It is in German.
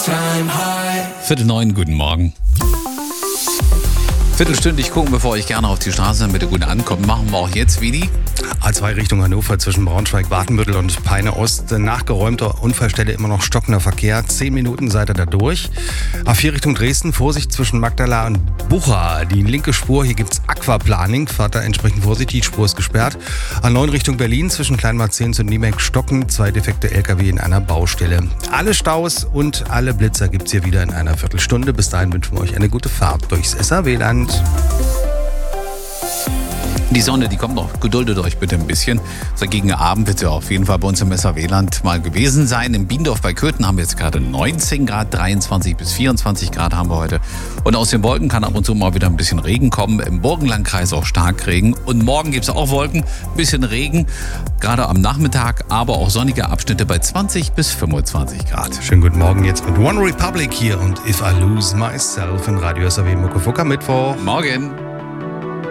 8:45, guten Morgen. Viertelstündlich gucken, bevor ich gerne auf die Straße, damit ihr gut ankommt. Machen wir auch jetzt, Vidi. A2 Richtung Hannover zwischen Braunschweig, Watenbüttel und Peine Ost. Nach geräumter Unfallstelle immer noch stockender Verkehr. 10 Minuten seid ihr da durch. A4 Richtung Dresden, Vorsicht zwischen Magdala und Bucha. Die linke Spur, hier gibt's Aquaplaning. Fahrt da entsprechend vorsichtig, die Spur ist gesperrt. A9 Richtung Berlin zwischen Kleinmarzehns und Niebeck stocken. 2 defekte LKW in einer Baustelle. Alle Staus und alle Blitzer gibt's hier wieder in einer Viertelstunde. Bis dahin wünschen wir euch eine gute Fahrt durchs SAW-Land. Die Sonne, die kommt noch. Geduldet euch bitte ein bisschen. So gegen Abend wird sie auf jeden Fall bei uns im SAW-Land mal gewesen sein. In Biendorf bei Köthen haben wir jetzt gerade 19 Grad, 23 bis 24 Grad haben wir heute. Und aus den Wolken kann ab und zu mal wieder ein bisschen Regen kommen. Im Burgenlandkreis auch Starkregen. Und morgen gibt es auch Wolken, ein bisschen Regen, gerade am Nachmittag, aber auch sonnige Abschnitte bei 20 bis 25 Grad. Schönen guten Morgen jetzt mit One Republic hier und If I Lose Myself in Radio SAW Muckefucker Mittwoch. Morgen.